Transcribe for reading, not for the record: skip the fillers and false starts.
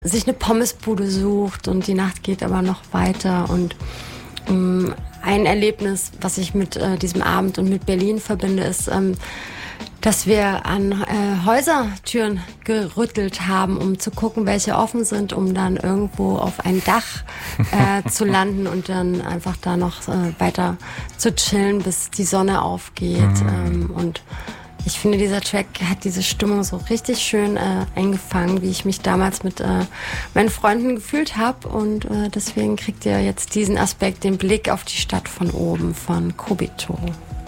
sich eine Pommesbude sucht und die Nacht geht aber noch weiter. Und ein Erlebnis, was ich mit diesem Abend und mit Berlin verbinde, ist, dass wir an Häusertüren gerüttelt haben, um zu gucken, welche offen sind, um dann irgendwo auf ein Dach zu landen und dann einfach da noch weiter zu chillen, bis die Sonne aufgeht. Und ich finde, dieser Track hat diese Stimmung so richtig schön eingefangen, wie ich mich damals mit meinen Freunden gefühlt habe. Und deswegen kriegt ihr jetzt diesen Aspekt, den Blick auf die Stadt von oben von Kobito.